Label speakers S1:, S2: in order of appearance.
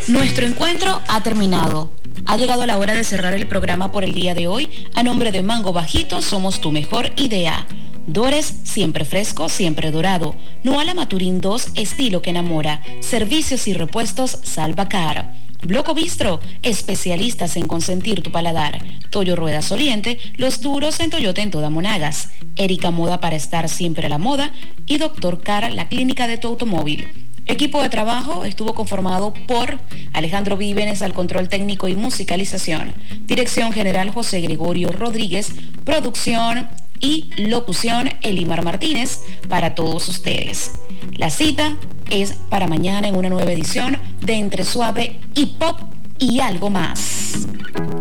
S1: Nuestro encuentro ha terminado. Ha llegado la hora de cerrar el programa por el día de hoy. A nombre de Mango Bajito, somos tu mejor idea. Dores, siempre fresco, siempre dorado. Noala Maturín 2, estilo que enamora. Servicios y repuestos Salvacar. Bloco Bistro, especialistas en consentir tu paladar. Toyo Ruedas Oriente, los duros en Toyota en toda Monagas. Erika Moda para estar siempre a la moda. Y Doctor Car, la clínica de tu automóvil. Equipo de trabajo estuvo conformado por Alejandro Vívenes al control técnico y musicalización. Dirección general José Gregorio Rodríguez. Producción y locución Elimar Martínez para todos ustedes. La cita es para mañana en una nueva edición de Entre Suave y Pop y algo más.